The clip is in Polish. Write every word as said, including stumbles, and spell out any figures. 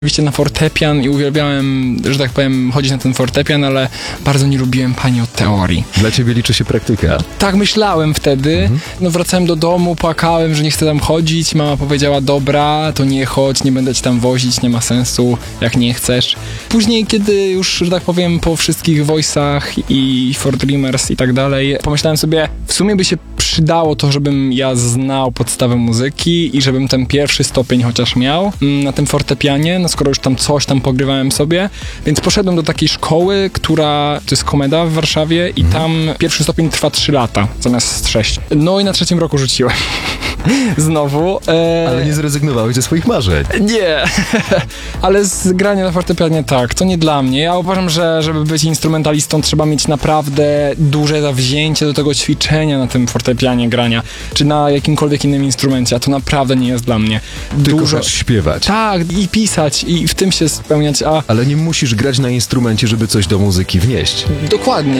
Oczywiście na fortepian i uwielbiałem, że tak powiem, chodzić na ten fortepian, ale bardzo nie lubiłem pani od teorii. Dla ciebie liczy się praktyka. Tak myślałem wtedy. Mhm. No wracałem do domu, płakałem, że nie chcę tam chodzić. Mama powiedziała, dobra, to nie chodź, nie będę ci tam wozić, nie ma sensu, jak nie chcesz. Później, kiedy już, że tak powiem, po wszystkich voice'ach i For Dreamers i tak dalej, pomyślałem sobie, w sumie by się przydało to, żebym ja znał podstawę muzyki i żebym ten pierwszy stopień chociaż miał na tym fortepianie, no skoro już tam coś tam pogrywałem sobie, więc poszedłem do takiej szkoły, która, to jest Komeda w Warszawie i mhm. tam pierwszy stopień trwa trzy lata zamiast sześć. No i na trzecim roku rzuciłem. Znowu. E... Ale nie zrezygnowałeś ze swoich marzeń. Nie, ale z grania na fortepianie tak, to nie dla mnie. Ja uważam, że żeby być instrumentalistą trzeba mieć naprawdę duże zawzięcie do tego ćwiczenia na tym fortepianie grania, czy na jakimkolwiek innym instrumencie, a to naprawdę nie jest dla mnie. Ty Dużo... kochasz śpiewać. Tak, i pisać, i w tym się spełniać, a... Ale nie musisz grać na instrumencie, żeby coś do muzyki wnieść. Dokładnie.